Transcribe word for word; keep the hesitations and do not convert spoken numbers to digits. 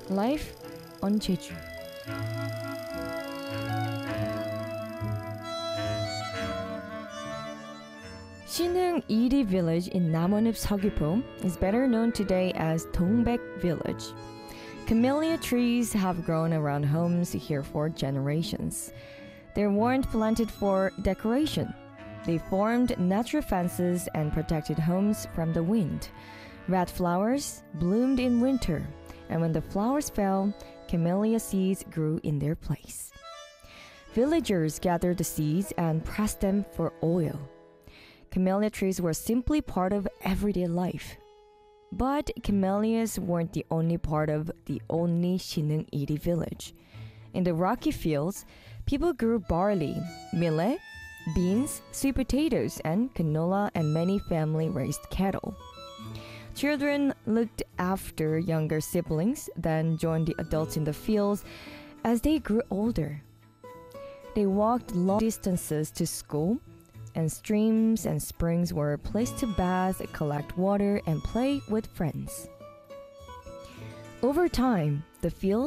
Life on Jeju. Shinung Iri village in Namonip Seogwipo is better known today as Dongbek village. Camellia trees have grown around homes here for generations. They weren't planted for decoration. They formed natural fences and protected homes from the wind. Red flowers bloomed in winter, and when the flowers fell, camellia seeds grew in their place. Villagers gathered the seeds and pressed them for oil. Camellia trees were simply part of everyday life. But camellias weren't the only part of the only Shinung Iri village. In the rocky fields, people grew barley, millet, beans, sweet potatoes, and canola, and many family-raised cattle. Children looked after younger siblings, then joined the adults in the fields as they grew older. They walked long distances to school, and streams and springs were a place to bath, collect water, and play with friends. Over time, the fields